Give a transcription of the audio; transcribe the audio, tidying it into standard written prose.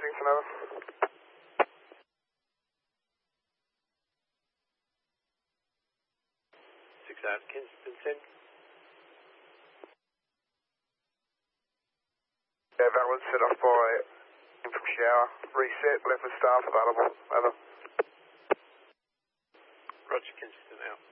Kensington over. 6 out, Kensington 10. Yeah, that was set off by in from shower. Reset, left with staff available. Over. Roger, Kensington out.